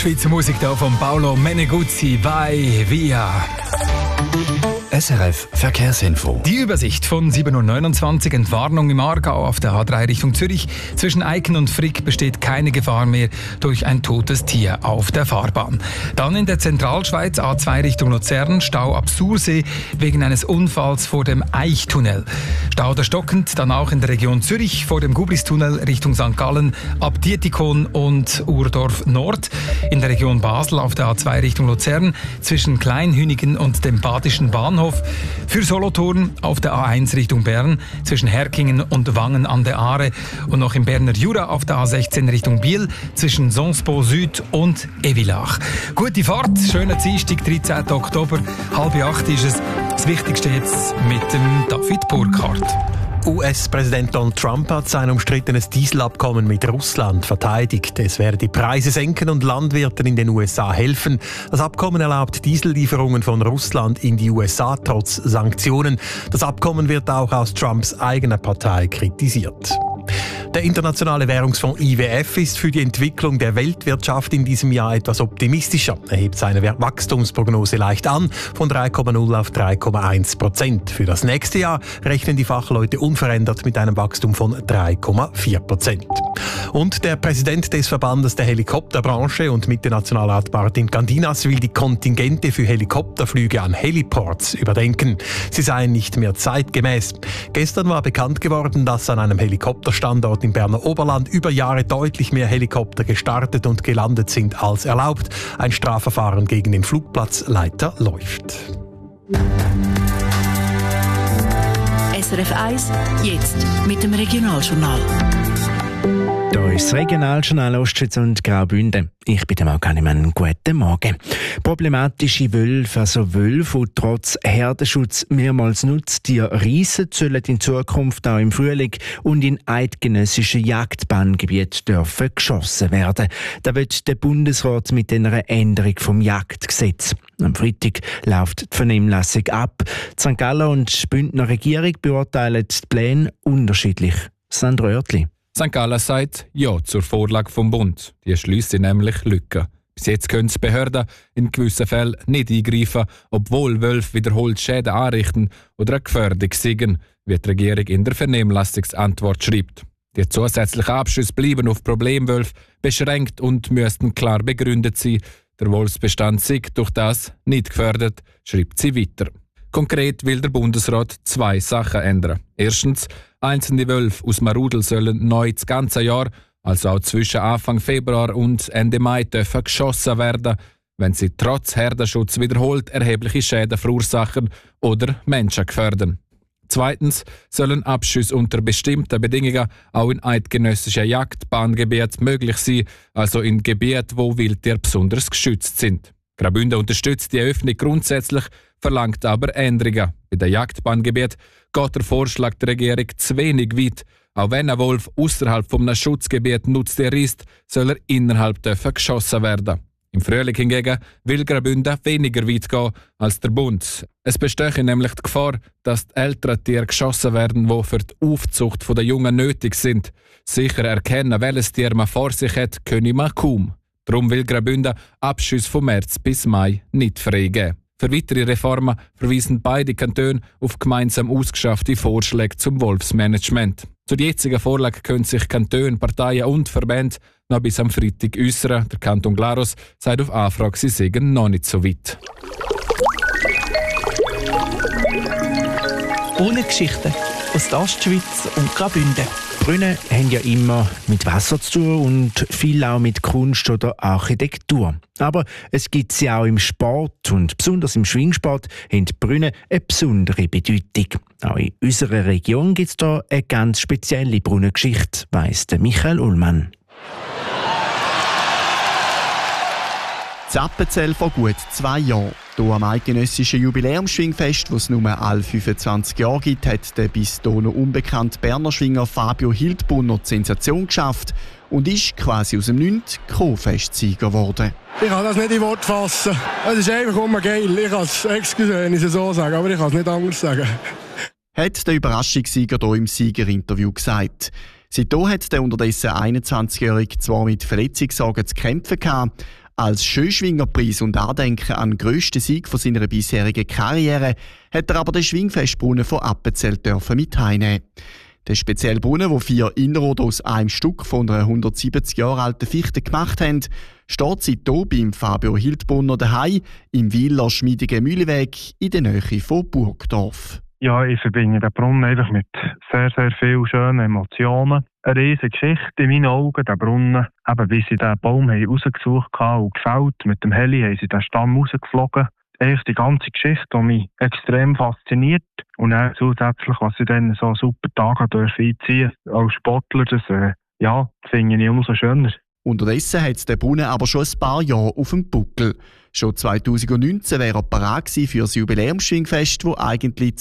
Schweizer Musik da von Paolo Meneguzzi bei Via. SRF Verkehrsinfo. Die Übersicht von 7.29 Uhr. Entwarnung im Aargau auf der A3 Richtung Zürich. Zwischen Eiken und Frick besteht keine Gefahr mehr durch ein totes Tier auf der Fahrbahn. Dann in der Zentralschweiz A2 Richtung Luzern. Stau ab Sursee wegen eines Unfalls vor dem Eichtunnel. Stau der stockend, dann auch in der Region Zürich vor dem Gublistunnel Richtung St. Gallen ab Dietikon und Urdorf Nord. In der Region Basel auf der A2 Richtung Luzern zwischen Kleinhünigen und dem Badischen Bahnhof. Für Solothurn auf der A1 Richtung Bern zwischen Herkingen und Wangen an der Aare und noch im Berner Jura auf der A16 Richtung Biel zwischen Sonspo Süd und Evilach. Gute Fahrt, schöner Dienstag, 13. Oktober, 7:30 ist es. Das Wichtigste jetzt mit dem David Burkhardt. US-Präsident Donald Trump hat sein umstrittenes Dieselabkommen mit Russland verteidigt. Es werde die Preise senken und Landwirten in den USA helfen. Das Abkommen erlaubt Diesellieferungen von Russland in die USA trotz Sanktionen. Das Abkommen wird auch aus Trumps eigener Partei kritisiert. Der Internationale Währungsfonds IWF ist für die Entwicklung der Weltwirtschaft in diesem Jahr etwas optimistischer. Er hebt seine Wachstumsprognose leicht an, von 3,0 auf 3,1%. Für das nächste Jahr rechnen die Fachleute unverändert mit einem Wachstum von 3,4%. Und der Präsident des Verbandes der Helikopterbranche und Mitte-Nationalrat Martin Candinas will die Kontingente für Helikopterflüge an Heliports überdenken. Sie seien nicht mehr zeitgemäß. Gestern war bekannt geworden, dass an einem Helikopterstandort im Berner Oberland über Jahre deutlich mehr Helikopter gestartet und gelandet sind als erlaubt. Ein Strafverfahren gegen den Flugplatzleiter läuft. SRF 1, jetzt mit dem Regionaljournal. Hier ist das Regionaljournal Ostschweiz und Graubünden. Ich bin mal gar nicht mehr einen guten Morgen. Problematische Wölfe, also Wölfe, die trotz Herdenschutz mehrmals Nutztiere reissen, sollen in Zukunft auch im Frühling und in eidgenössischen Jagdbanngebieten dürfen geschossen werden. Da wird der Bundesrat mit einer Änderung vom Jagdgesetz. Am Freitag läuft die Vernehmlassung ab. Die St. Galler und die Bündner Regierung beurteilen die Pläne unterschiedlich. Sandro Oertli. St. Gallen sagt Ja zur Vorlage vom Bund. Die schliessen nämlich Lücken. Bis jetzt können die Behörden in gewissen Fällen nicht eingreifen, obwohl Wölfe wiederholt Schäden anrichten oder eine Gefährdung sind, wie die Regierung in der Vernehmlassungsantwort schreibt. Die zusätzlichen Abschüsse bleiben auf Problemwölfe beschränkt und müssten klar begründet sein. Der Wolfsbestand sei durch das nicht gefährdet, schreibt sie weiter. Konkret will der Bundesrat 2 Sachen ändern. Erstens, einzelne Wölfe aus dem Rudel sollen neu das ganze Jahr, also auch zwischen Anfang Februar und Ende Mai, dürfen geschossen werden, wenn sie trotz Herdenschutz wiederholt erhebliche Schäden verursachen oder Menschen gefährden. Zweitens sollen Abschüsse unter bestimmten Bedingungen auch in eidgenössischen Jagdbahngebieten möglich sein, also in Gebieten, wo Wildtiere besonders geschützt sind. Graubünden unterstützt die Öffnung grundsätzlich, verlangt aber Änderungen. Bei den Jagdbahngebieten geht der Vorschlag der Regierung zu wenig weit. Auch wenn ein Wolf außerhalb eines Schutzgebiets Nutztier ist, soll er innerhalb geschossen werden. Im Frühling hingegen will Graubünden weniger weit gehen als der Bund. Es bestehe nämlich die Gefahr, dass die älteren Tiere geschossen werden, die für die Aufzucht der Jungen nötig sind. Sicher erkennen, welches Tier man vor sich hat, könne man kaum. Darum will Graubünden Abschüsse von März bis Mai nicht freigeben. Für weitere Reformen verweisen beide Kantone auf gemeinsam ausgeschaffte Vorschläge zum Wolfsmanagement. Zur jetzigen Vorlage können sich Kantone, Parteien und Verbände noch bis am Freitag äußern. Der Kanton Glarus sagt auf Anfrage, sie seien noch nicht so weit. Brunnengeschichten aus der Ostschweiz und Graubünden. Brunnen haben ja immer mit Wasser zu tun und viel auch mit Kunst oder Architektur. Aber es gibt sie auch im Sport und besonders im Schwingsport haben die Brunnen eine besondere Bedeutung. Auch in unserer Region gibt es da eine ganz spezielle Brunnengeschichte, weiss der Michael Ullmann. Das Appenzell vor gut 2 Jahren. Hier am eidgenössischen Jubiläumsschwingfest, das es nur alle 25 Jahre gibt, hat der bis dahin noch unbekannte Berner Schwinger Fabio Hildbrunner die Sensation geschafft und ist quasi aus dem Nichts Co-Festsieger geworden. Ich kann das nicht in Worte fassen. Es ist einfach immer geil. Ich kann es, excuse, wenn ich es so sage, aber ich kann es nicht anders sagen. Hat der Überraschungssieger hier im Siegerinterview gesagt. Seitdem hat der unterdessen 21-Jährige zwar mit Verletzungssorgen zu kämpfen gehabt. Als Schönschwingerpreis und Andenken an den grössten Sieg von seiner bisherigen Karriere hat er aber den Schwingfestbrunnen von Appenzell mit heimnehmen. Der spezielle Brunnen, wo 4 Innerrhoden aus einem Stück von einer 170 Jahre alten Fichte gemacht haben, steht seitdem beim Fabio Hildbrunner daheim im Wieler schmiedigen Mühleweg in der Nähe von Burgdorf. Ja, ich verbinde den Brunnen einfach mit sehr, sehr vielen schönen Emotionen. Eine riesige Geschichte in meinen Augen, der Brunnen. Eben, wie sie den Baum rausgesucht haben und gefällt. Mit dem Heli haben sie den Stamm rausgeflogen. Eigentlich die ganze Geschichte, die mich extrem fasziniert. Und dann zusätzlich, was sie dann so super Tage einziehen dürfen als Sportler, das finde ich umso schöner. Unterdessen hat der Brunnen aber schon ein paar Jahre auf dem Buckel. Schon 2019 wäre er parat gewesen für das Jubiläumsschwingfest, das eigentlich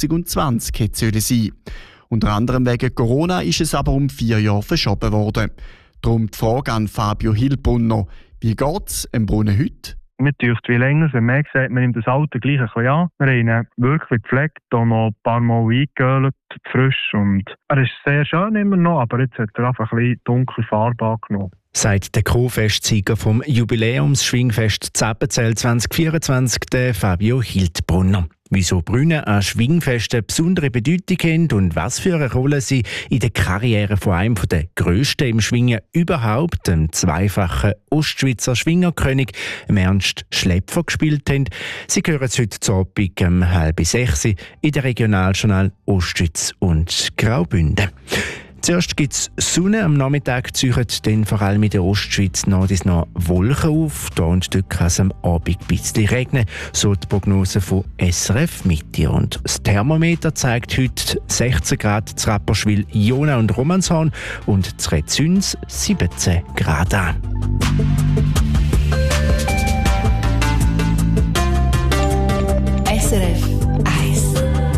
2020 hätte sein sollen. Unter anderem wegen Corona ist es aber um 4 Jahre verschoben worden. Darum die Frage an Fabio Hildbrunner: Wie geht es dem Brunnen heute? Mir dürfte wie länger, wenn man sagt, man nimmt das Alter gleich ein bisschen an. Wir haben ihn wirklich gepflegt, auch noch ein paar Mal eingeölt, frisch. Und er ist sehr schön immer noch, aber jetzt hat er einfach ein bisschen dunkle Farbe angenommen. Sagt der Co-Festsieger vom Jubiläumsschwingfest Appenzell 2024, der Fabio Hildbrunner. Wieso Brunnen an Schwingfesten besondere Bedeutung haben und was für eine Rolle sie in der Karriere von einem der grössten im Schwingen überhaupt, dem zweifachen Ostschweizer Schwingerkönig, Ernst Schläpfer, gespielt haben, Sie hören es heute Abend um 5:30 in der Regionaljournal Ostschweiz und Graubünden. Zuerst gibt es Sonne, am Nachmittag ziehen dann vor allem in der Ostschweiz noch Wolken auf. Hier und dort kann es am Abend ein bisschen regnen, so die Prognose von SRF Mitte. Und das Thermometer zeigt heute 16 Grad zu Rapperswil, Jona und Romanshorn und zu Rezüns 17 Grad an. SRF 1.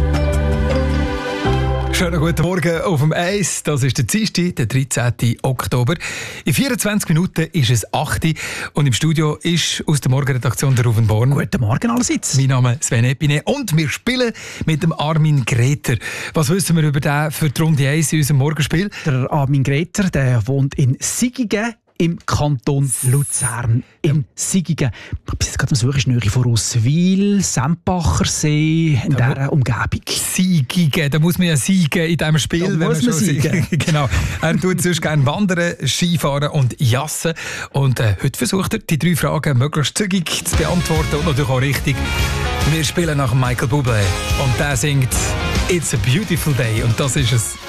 Schönen guten Morgen auf dem Eis. Das ist der Dienstag, der 13. Oktober. In 24 Minuten ist es 8 Uhr und im Studio ist aus der Morgenredaktion der Ruven Born. Guten Morgen allerseits. Mein Name ist Sven Epine und wir spielen mit dem Armin Greta. Was wissen wir über den für die Runde 1 in unserem Morgenspiel? Der Armin Greta, der wohnt in Sigigen im Kanton Luzern. In Sigigen. Ich bin jetzt gerade am Suchen, Nähe von Rosswil, Sempacher See, in dieser Umgebung. Sigigen, da muss man ja siegen in diesem Spiel. Da muss man siegen. Genau. Er tut sonst gerne wandern, Skifahren und jassen. Und heute versucht er, die 3 Fragen möglichst zügig zu beantworten und natürlich auch richtig. Wir spielen nach Michael Bublé und der singt «It's a Beautiful Day» und das ist es.